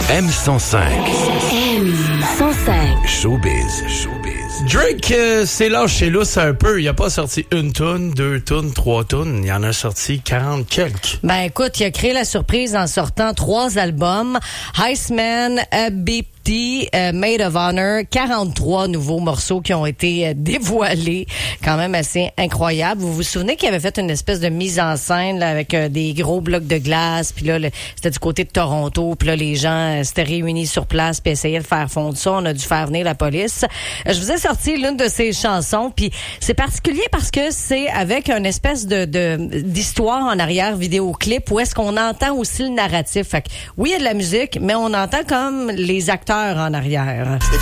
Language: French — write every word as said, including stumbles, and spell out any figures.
M cent cinq. M cent cinq. Showbiz. Showbiz. Drake, euh, c'est lâché lousse un peu. Il a pas sorti une toune, deux tounes, trois tounes. Il en a sorti quarante quelques. Ben écoute, il a créé la surprise en sortant trois albums. Iceman, Abipti, euh, Maid of Honor, quarante-trois nouveaux morceaux qui ont été euh, dévoilés. Quand même assez incroyable. Vous vous souvenez qu'il avait fait une espèce de mise en scène là, avec euh, des gros blocs de glace. Puis là, le, c'était du côté de Toronto. Puis là, les gens euh, s'étaient réunis sur place puis essayaient de faire fondre ça. On a dû faire venir la police. Euh, je vous ai sorti l'une de ses chansons. Puis c'est particulier parce que c'est avec une espèce de, de d'histoire en arrière vidéoclip où est-ce qu'on entend aussi le narratif. Fait que, oui, il y a de la musique, mais on entend comme les acteurs en arrière.